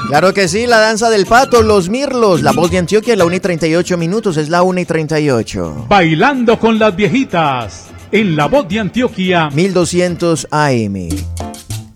Claro que sí, la danza del pato, los mirlos, la voz de Antioquia, la 1:38, es la 1:38. Bailando con las viejitas, en la voz de Antioquia, 1200 AM.